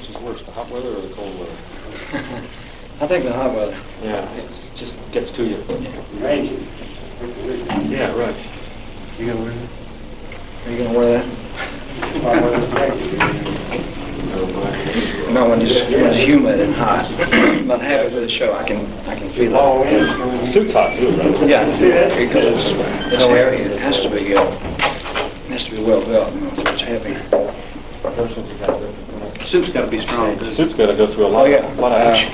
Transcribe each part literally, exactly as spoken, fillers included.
Which is worse, the hot weather or the cold weather? I think the hot weather. Yeah, it just gets to you. Ranging. Yeah, right. You gonna wear that? Are you going to wear that? No, when it's, when it's humid and hot. But happy with the show. I can I can feel it. Oh, yeah. The suit's hot too, right? Yeah, because it's, it's heavy. It has to be uh, it has to be well built. You know, so it's heavy. Suit's got to be strong. The suit's got to go through a lot, Oh, yeah. lot of action.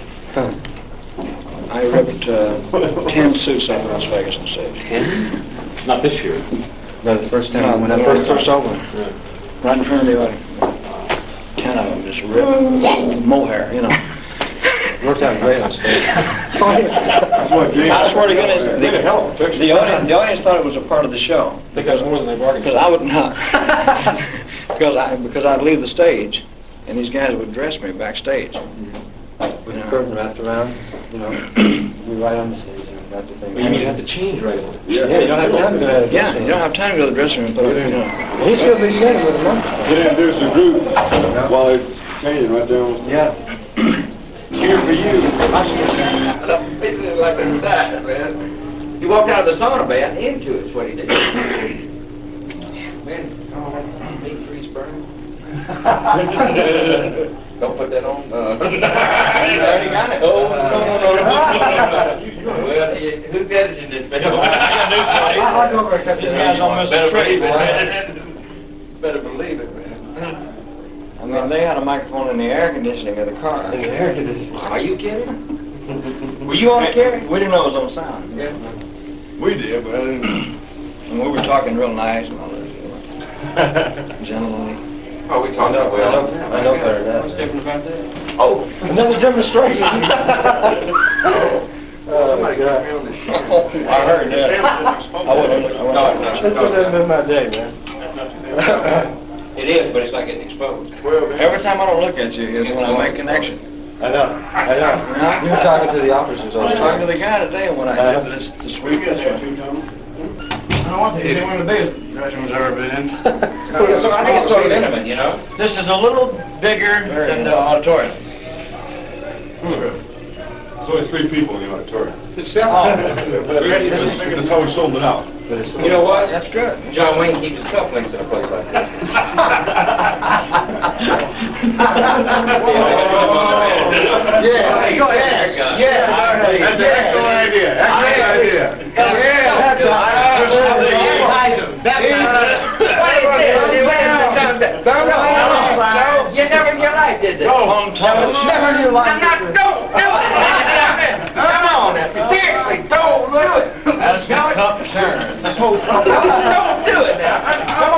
I ripped uh, ten suits out of Las Vegas in suit. Ten? Not this year. No, the first time. No, when I first first opened, Yeah. right in front of the audience. Ten of them just ripped mohair, you know. Worked out great on stage. I swear to goodness, the, the audience, the audience thought it was a part of the show. They got more than they bargained Because I would not, because I because I'd leave the stage, and these guys would dress me backstage. With the curtain wrapped around, you know, we right on the stage and got the thing. But you mean you have to change right away. Yeah, you don't have time to go to the Yeah, you don't have time to go to the dressing room, but you know. He should be sitting with a monkey. Get introduced the group while they're changing right there. Yeah. Here for you. Basically like that, man. He walked out of the sauna bath into it's what he did. Man, oh, meat grease burning. Don't put that on. Uh, you already got it. Oh, no, no, no, no. Well, who edited this video? I'll go over and cut These guys on Mister Better Tree, believe boy. it. Better believe it, man. I mean, they had a microphone in the air conditioning of the car. In the air conditioning. Are you kidding? Were you on it, Kerry? We didn't know it was on sound. Yeah. We did, but I didn't. And we were talking real nice and all that. Gentlemanly. Oh, we talked about I know, well. I know better than What's that. different about that? Oh, another demonstration. Somebody got me on this show. I heard that. I wouldn't. I No, wouldn't. no, This hasn't been my day, man. It is, but it's not getting exposed. Every time I don't look at you is when I make connection. I know, I know. You were talking to the officers I all was the talking to time. the guy today when I had this, the sweep this way. I don't want to. It's one of the biggest dressing rooms I've ever been in. So I think it's sort of intimate, you know? This is a little bigger than the auditorium. There's only three people in the auditorium. It's self. That's how we sold it out. But it's You know what? That's good. John Wayne keeps his cufflinks in a place like that. Yeah, go ahead. Yeah, That's an excellent idea. Excellent idea. You never in your life did this. On top. Never in your life. I'm not, don't do it. Come on, now. Seriously, don't do it. That's a tough turn. Don't do it now. Come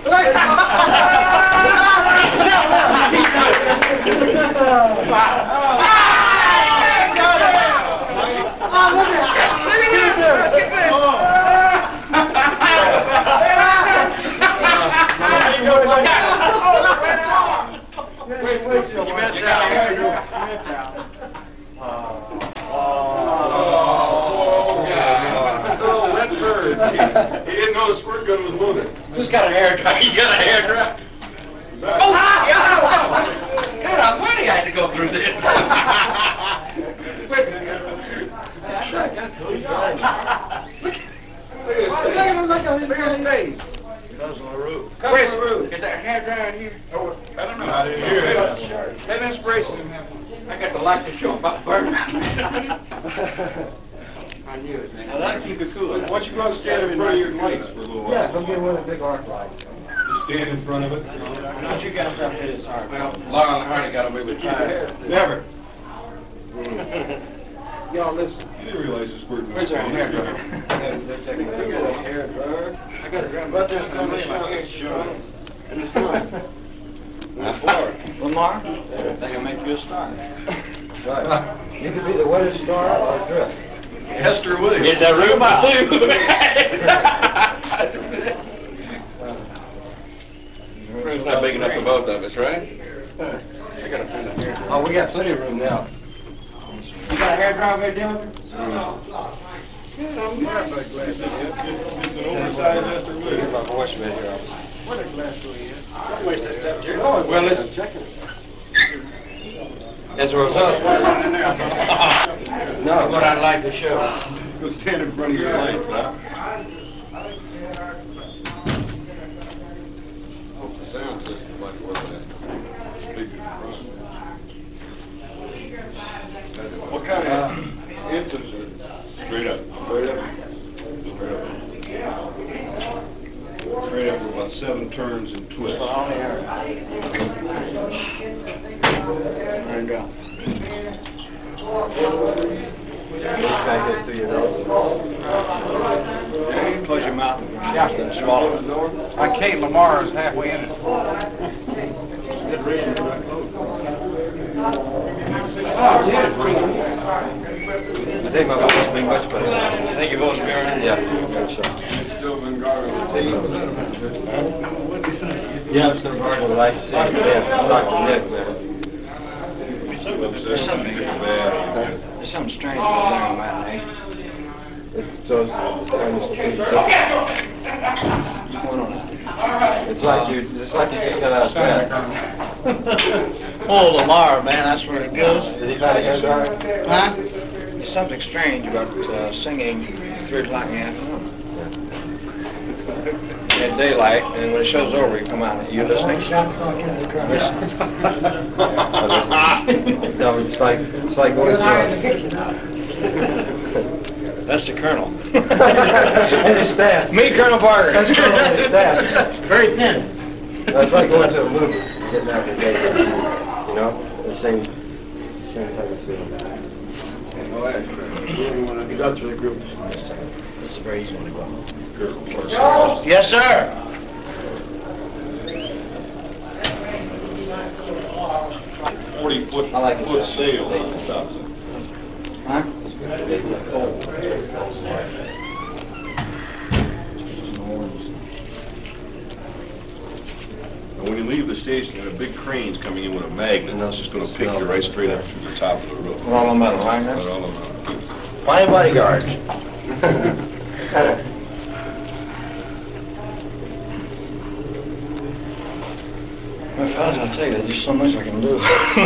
Wait, wait, you messed out. He didn't know the squirt gun was loaded. Who's got a hair dryer? You got a hair dryer? Oh, God, God, I'm funny I had to go through this. Look at his face. Where's the roof? Is there a hair dryer in here? Oh, I don't know. Not in here. Have inspiration. I got to like the show about burning. I knew it, man. Now that'll keep it cool. Why don't you go and stand in front of your lights for a little while? Yeah, come get one of the big arc lights. Just stand in front of it. Why don't you guys stop hitting this hard? Well, Lyle and Hardy got away with fire. Never. Y'all listen. You didn't realize the squirt gun Where's was our hair loaded. dryer? They're taking a hair dryer. I got a drum. But this time it's not. It's short. And it's not. Lamar, they can make you a star. Right. You could be the wettest star or drift. Hester Williams. Get that room out, too. Room's not big enough for both of us, right? I got to put it here. Oh, we got plenty of room now. You got a hair dryer there, Dylan? It's an oversized Hester Get Williams. my voice right here. What a glass do we have? Well, it's, As a result. No, but I'd like to show. Go stand in front of your lights, huh? Hope the sound system might work that. Speaker. What kind of engines are straight up? Straight up. Straight up. Straight up with about seven turns and twists. And go. Close your mouth and swallow it. My Kate Lamar is halfway in it. I think my voice has been much better. You think your voice will be all right? Yeah, I think so. Still been guarding the team. Yeah, I'm still guarding the lights too. Yeah, Doctor Nick, man. There's something bad. There's something strange about there on matinee. It's just, What's going on? it's like you, it's like you just got out of bed. Oh, Lamar, man, that's where it goes. Did he find a hair dryer? Huh? There's something strange about uh, singing at three o'clock in the afternoon. At daylight, and when the show's over, you come out. You listening? No, it's like, it's like going to That's the Colonel. and his staff. Me, Colonel Parker. That's Colonel and his staff. Very thin. It's like going to a movie, getting out of the day. You know, the same, same type of feeling. You got through the group. This is a very easy one to go. Yes, sir. Forty foot, I like it, foot sir. sail on the top. Huh? And when you leave the station, there are big cranes coming in with a magnet, and that's just gonna pick you right straight up through the top of the roof. We're all on metal, right? Right all around. Fine bodyguards. Well, fellas, I'll tell you, there's just so much I can do.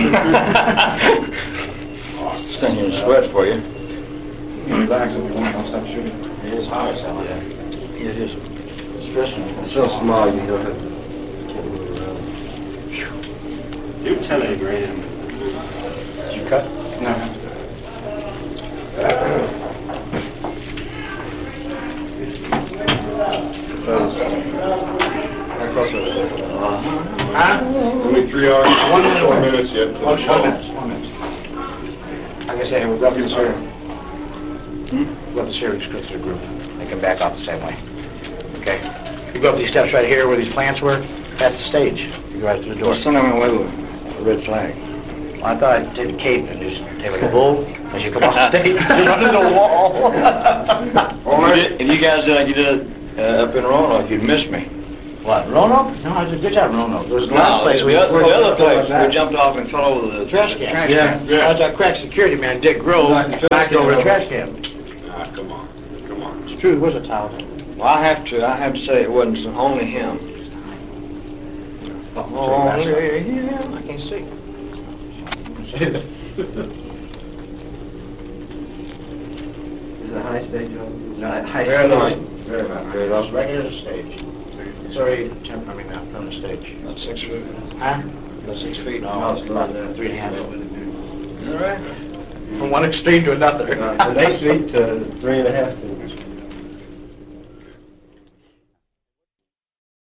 Stand here and sweat for you. You can relax if you want, I'll stop shooting. It is hot as hell. Yeah, it is. It's stressful. It's so small, you don't have, you can't move around. You're ten grand. Did you cut? No. How close are they? Huh? Only three hours, One minute. four minutes yet. till One, the one show. minute, one minute. Like I say, we'll go up this area. Hmm? Go up this area, just go through the group. They can back off the same way. Okay? You go up these steps right here where these plants were, that's the stage. You go right through the door. Just stand there and wave a a red flag. Well, I thought I'd take the cape and just take like a bull as you come off the stage, run into the wall. Or if you guys did like you did uh, up in Roanoke, you'd miss me. What, Roanoke? No, I did a good job in Roanoke. There was the last No, place the, we... the other, we- the other place, we jumped off and fell over the Trash can. Trash Yeah, can. yeah. I was our crack security man, Dick Grove, knocked over the trash can. Ah, come on, come on. It's true, it was a towel. Well, I have to, I have to say it wasn't only him. Oh, yeah, I can't see. Is it a high stage? No, high Very low. stage. Very low. Very low. It's right near the stage. It's already, ten- I mean, uh, from the stage. About six feet. Huh? About six feet. No, it's about uh, three and a half. All right. From one extreme to another. From eight feet to three and a half feet.